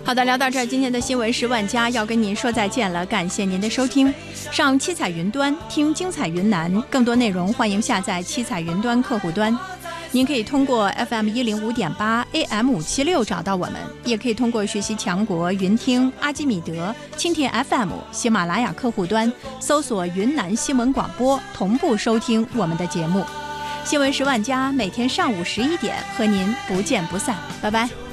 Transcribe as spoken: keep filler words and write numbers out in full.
好的，聊到这儿，今天的新闻十万加要跟您说再见了，感谢您的收听。上七彩云端听精彩云南，更多内容欢迎下载七彩云端客户端。您可以通过 F M 一零五点八 A M 五七六找到我们，也可以通过学习强国云听、阿基米德、蜻蜓 F M、喜马拉雅客户端搜索云南新闻广播，同步收听我们的节目。新闻十万加每天上午十一点和您不见不散，拜拜。